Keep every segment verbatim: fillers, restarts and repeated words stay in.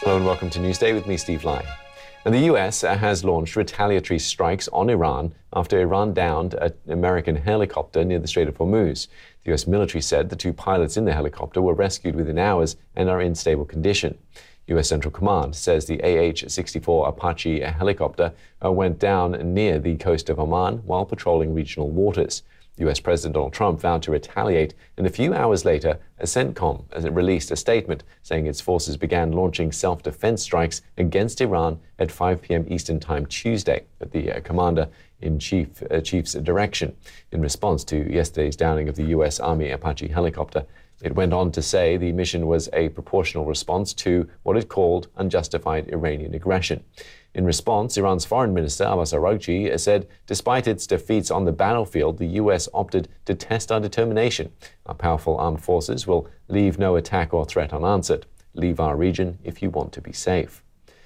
Hello and welcome to Newsday with me, Steve Lai. Now, the U S has launched retaliatory strikes on Iran after Iran downed an American helicopter near the Strait of Hormuz. The U S military said the two pilots in the helicopter were rescued within hours and are in stable condition. U S Central Command says the A H sixty-four Apache helicopter uh, went down near the coast of Oman while patrolling regional waters. U S President Donald Trump vowed to retaliate, and a few hours later, CENTCOM released a statement saying its forces began launching self-defense strikes against Iran at five p m Eastern Time Tuesday at the uh, Commander-in-Chief uh, Chief's direction in response to yesterday's downing of the U S Army Apache helicopter. It went on to say the mission was a proportional response to what it called unjustified Iranian aggression. In response, Iran's Foreign Minister Abbas Araghchi said despite its defeats on the battlefield, the U S opted to test our determination. Our powerful armed forces will leave no attack or threat unanswered. Leave our region if you want to be safe.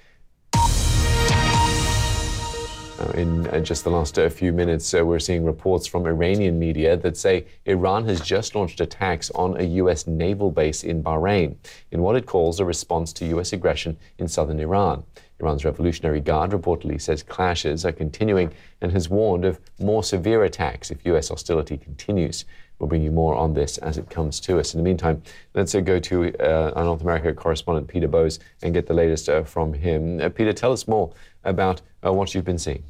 In uh, just the last uh, few minutes, uh, we're seeing reports from Iranian media that say Iran has just launched attacks on a U S naval base in Bahrain in what it calls a response to U S aggression in southern Iran. Iran's Revolutionary Guard reportedly says clashes are continuing and has warned of more severe attacks if U S hostility continues. We'll bring you more on this as it comes to us. In the meantime, let's uh, go to uh, our North America correspondent Peter Bowes and get the latest uh, from him. Uh, Peter, tell us more about uh, what you've been seeing.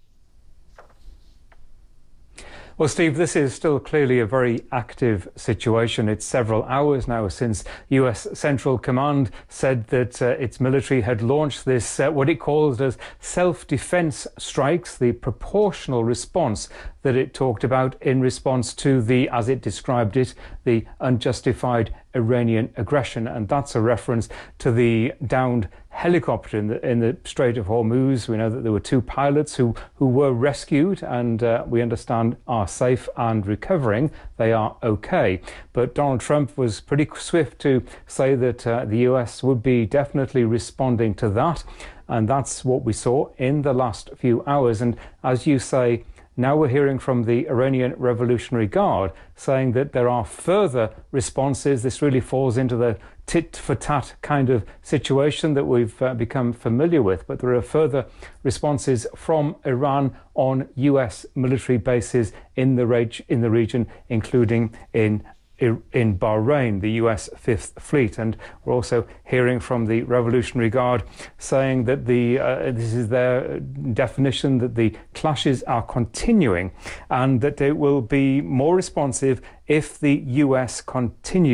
Well, Steve, this is still clearly a very active situation. It's several hours now since U S Central Command said that uh, its military had launched this, uh, what it calls as self-defense strikes, the proportional response that it talked about in response to the, as it described it, the unjustified Iranian aggression. And that's a reference to the downed helicopter in the, in the Strait of Hormuz. We know that there were two pilots who, who were rescued and uh, we understand are safe and recovering. They are okay. But Donald Trump was pretty swift to say that uh, the U S would be definitely responding to that. And that's what we saw in the last few hours. And as you say, now we're hearing from the Iranian Revolutionary Guard saying that there are further responses. This really falls into the tit-for-tat kind of situation that we've uh, become familiar with. But there are further responses from Iran on U S military bases in the, reg in the region, including in in Bahrain, the U S Fifth Fleet. And we're also hearing from the Revolutionary Guard saying that the uh, this is their definition, that the clashes are continuing and that they will be more responsive if the U S continues